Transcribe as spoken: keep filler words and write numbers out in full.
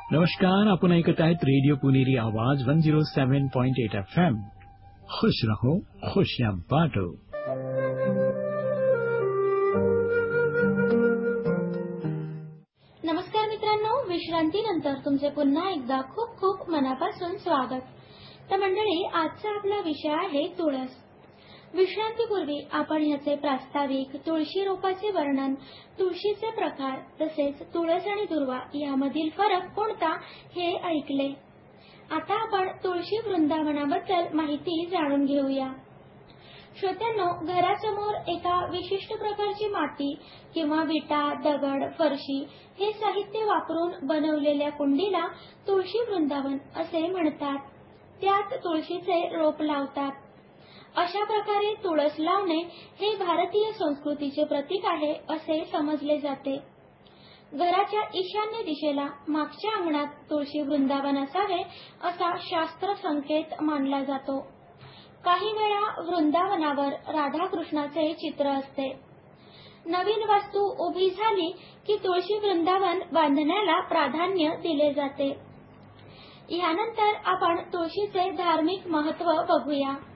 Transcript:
नमस्कार, आपण ऐकत आहेत रेडिओ पुणेरी आवाज वन झिरो सेवन पॉइंट एट एफ एम. खुश रहो, खुशियां बांटो. नमस्कार मित्रांनो, विश्रांतीनंतर तुमचे पुन्हा एकदा खूप खूप मनापासून स्वागत. तर मंडळी, आजचा आपला विषय आहे तुळस. विश्रांतीपूर्वी आपण ह्याचे प्रास्ताविक, तुळशी रोपाचे वर्णन, तुळशीचे प्रकार तसेच तुळस आणि दुर्वा यामधील फरक कोणता हे ऐकले. आता आपण तुळशी वृंदावनाबद्दल माहिती जाणून घेऊया. श्रोत्यांनो, घरासमोर एका विशिष्ट प्रकारची माती किंवा विटा, दगड, फरशी हे साहित्य वापरून बनवलेल्या कुंडीला तुळशी वृंदावन असे म्हणतात. त्यात तुळशीचे रोप लावतात. अशा प्रकारे तुळस लावणे हे भारतीय संस्कृतीचे प्रतीक आहे असे समजले जाते. घराच्या ईशान्य दिशेला मागच्या अंगणात तुळशी वृंदावन असावे असा शास्त्र संकेत मानला जातो. काही वेळा वृंदावनावर राधाकृष्णाचे चित्र असते. नवीन वास्तू उभी झाली की तुळशी वृंदावन बांधण्याला प्राधान्य दिले जाते. यानंतर आपण तुळशीचे धार्मिक महत्त्व बघूया.